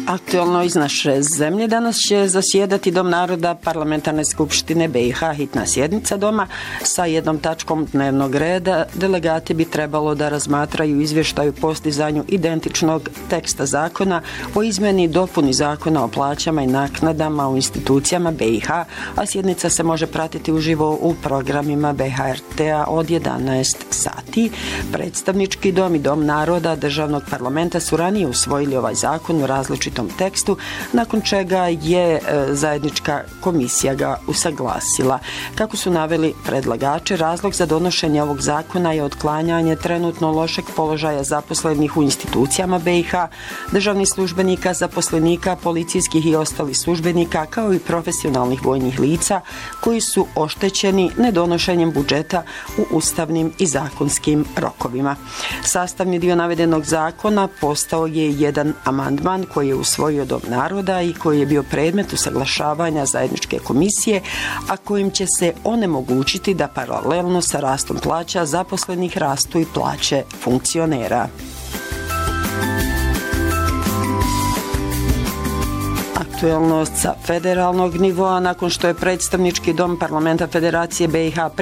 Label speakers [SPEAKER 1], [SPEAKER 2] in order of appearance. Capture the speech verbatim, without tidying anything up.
[SPEAKER 1] Aktualno iz naše zemlje danas će zasjedati Dom naroda Parlamentarne skupštine B i H, hitna sjednica doma sa jednom tačkom dnevnog reda. Delegati bi trebalo da razmatraju izvještaju postizanju identičnog teksta zakona o izmjeni i dopuni zakona o plaćama i naknadama u institucijama B i H, a sjednica se može pratiti uživo u programima B H R T-a od jedanaest sati. Predstavnički dom i Dom naroda državnog parlamenta su ranije usvojili ovaj zakon u različitom tekstu, nakon čega je zajednička komisija ga usaglasila. Kako su naveli predlagači, razlog za donošenje ovog zakona je otklanjanje trenutno lošeg položaja zaposlenih u institucijama B i H, državnih službenika, zaposlenika, policijskih i ostalih službenika, kao i profesionalnih vojnih lica koji su oštećeni nedonošenjem budžeta u ustavnim i zakonskim rokovima. Sastavni dio navedenog zakona postao je jedan amandman koji je usvojio Dom naroda i koji je bio predmet usaglašavanja zajedničke komisije, a kojim će se onemogućiti da paralelno sa rastom plaća zaposlenih rastu i plaće funkcionera. Aktuelnost sa federalnog nivoa, nakon što je predstavnički dom parlamenta Federacije B i H